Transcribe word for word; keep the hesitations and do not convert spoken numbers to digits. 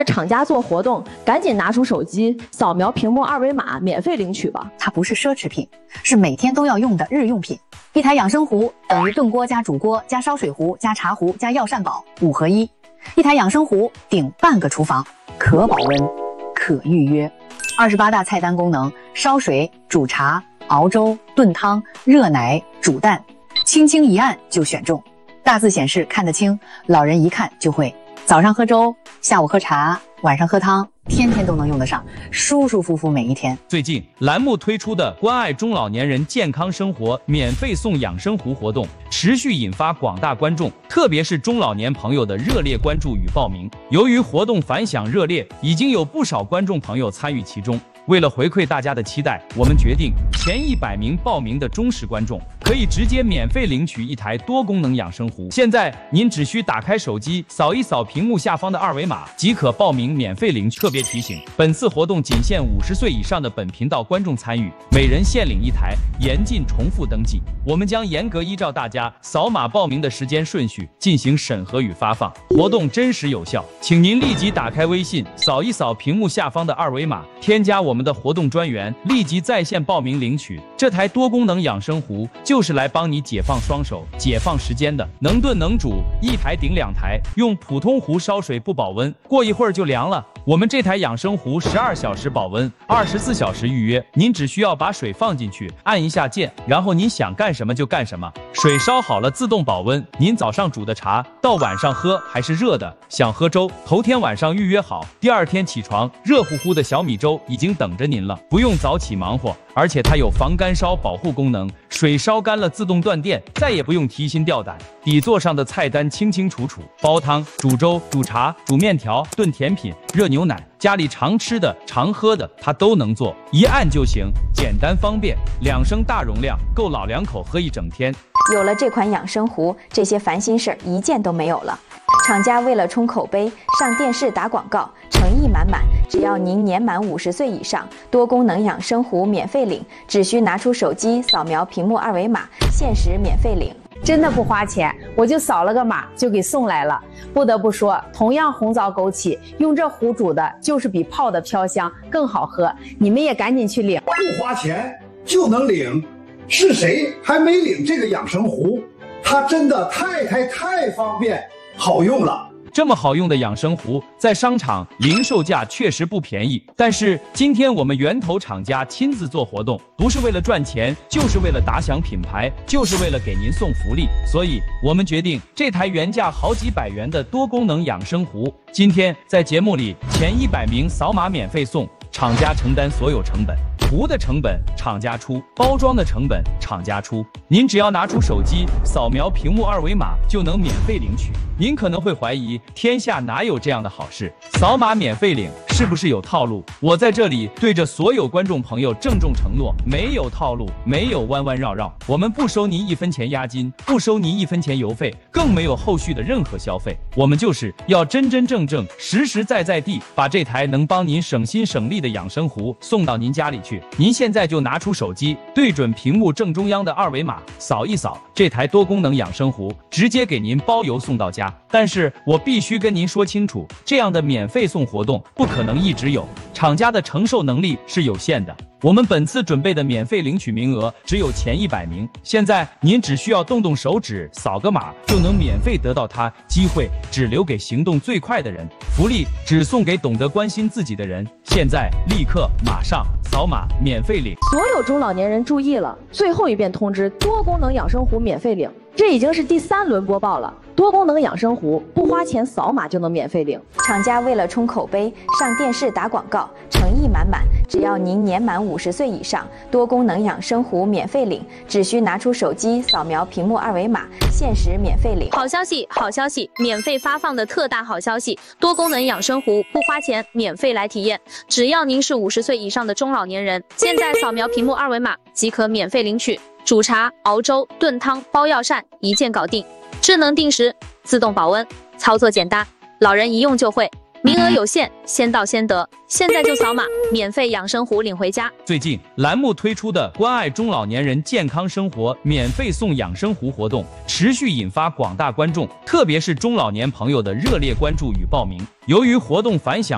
厂家做活动，赶紧拿出手机，扫描屏幕二维码，免费领取吧。 它不是奢侈品，是每天都要用的日用品。一台养生壶等于炖锅加煮锅加烧水壶加茶壶加药膳宝五合一。一台养生壶顶半个厨房，可保温，可预约。二十八大菜单功能：烧水、煮茶、熬粥、炖汤、热奶、煮蛋，轻轻一按就选中。大字显示看得清，老人一看就会。早上喝粥，下午喝茶，晚上喝汤，天天都能用得上，舒舒服服每一天。 最近栏目推出的关爱中老年人健康生活免费送养生壶活动，持续引发广大观众，特别是中老年朋友的热烈关注与报名。由于活动反响热烈，已经有不少观众朋友参与其中。为了回馈大家的期待，我们决定前一百名报名的忠实观众可以直接免费领取一台多功能养生壶。现在您只需打开手机，扫一扫屏幕下方的二维码，即可报名免费领取。特别提醒，本次活动仅限五十岁以上的本频道观众参与，每人限领一台，严禁重复登记。我们将严格依照大家扫码报名的时间顺序进行审核与发放，活动真实有效。请您立即打开微信，扫一扫屏幕下方的二维码，添加我们的活动专员，立即在线报名领取。这台多功能养生壶就是来帮你解放双手、解放时间的，能炖能煮，一台顶两台。用普通壶烧水不保温，过一会儿就凉了。我们这台养生壶十二小时保温，二十四小时预约。您只需要把水放进去，按一下键，然后您想干什么就干什么。水烧好了自动保温，您早上煮的茶到晚上喝还是热的。想喝粥，头天晚上预约好，第二天起床，热乎乎的小米粥已经等着您了，不用早起忙活。而且它有防干烧保护功能，水烧干了自动断电，再也不用提心吊胆。底座上的菜单清清楚楚，煲汤、煮粥、煮茶、煮面条、炖甜品、热牛奶，家里常吃的常喝的它都能做，一按就行，简单方便。两升大容量，够老两口喝一整天。 有了这款养生壶，这些烦心事儿一件都没有了。厂家为了冲口碑，上电视打广告，诚意满满。只要您年满五十岁以上，多功能养生壶免费领，只需拿出手机扫描屏幕二维码，限时免费领。 真的不花钱，我就扫了个码就给送来了。不得不说，同样红枣枸杞，用这壶煮的就是比泡的飘香更好喝。你们也赶紧去领， 不花钱就能领，是谁还没领这个养生壶？它真的太太太方便好用了。 这么好用的养生壶，在商场零售价确实不便宜，但是今天我们源头厂家亲自做活动，不是为了赚钱，就是为了打响品牌，就是为了给您送福利。所以我们决定，这台原价好几百元的多功能养生壶，今天在节目里前一百名扫码免费送，厂家承担所有成本。壶的成本厂家出，包装的成本厂家出，您只要拿出手机扫描屏幕二维码就能免费领取。您可能会怀疑，天下哪有这样的好事？扫码免费领是不是有套路？我在这里对着所有观众朋友郑重承诺，没有套路，没有弯弯绕绕，我们不收您一分钱押金，不收您一分钱邮费，更没有后续的任何消费。我们就是要真真正正实实在在地把这台能帮您省心省力的养生壶送到您家里去。您现在就拿出手机，对准屏幕正中央的二维码，扫一扫，这台多功能养生壶直接给您包邮送到家。但是我必须跟您说清楚，这样的免费送活动不可能一直有，厂家的承受能力是有限的。我们本次准备的免费领取名额只有前一百名，现在您只需要动动手指，扫个码就能免费得到它，机会只留给行动最快的人，福利只送给懂得关心自己的人。现在立刻马上扫码免费领！ 所有中老年人注意了，最后一遍通知，多功能养生壶免费领。这已经是第三轮播报了，多功能养生壶不花钱，扫码就能免费领。 厂家为了冲口碑，上电视打广告，诚意满满。只要您年满五十岁以上，多功能养生壶免费领，只需拿出手机扫描屏幕二维码，限时免费领。 好消息，好消息！免费发放的特大好消息，多功能养生壶不花钱，免费来体验。只要您是五十岁以上的中老年人，现在扫描屏幕二维码即可免费领取。煮茶、熬粥、炖汤、包药膳，一键搞定。智能定时，自动保温，操作简单，老人一用就会。名额有限，先到先得，现在就扫码，免费养生壶领回家。 最近栏目推出的关爱中老年人健康生活免费送养生壶活动，持续引发广大观众，特别是中老年朋友的热烈关注与报名。由于活动反响